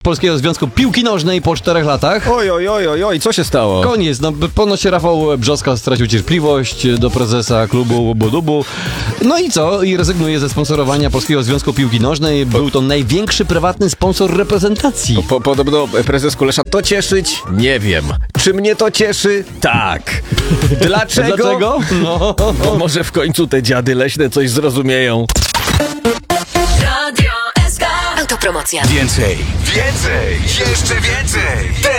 Polskiego Związku Piłki Nożnej po 4 latach. Oj, co się stało? Koniec, ponoć Rafał Brzoska stracił cierpliwość do prezesa klubu Budubu. No i co? I rezygnuje ze sponsorowania Polskiego Związku Piłki Nożnej. Był to największy prywatny sponsor reprezentacji. Podobno prezes Kulesza to cieszyć? Nie wiem. Czy mnie to cieszy? Tak. Dlaczego? No. Bo może w końcu te dziady leśne coś zrozumieją. Radio SK. Autopromocja. Więcej, jeszcze więcej.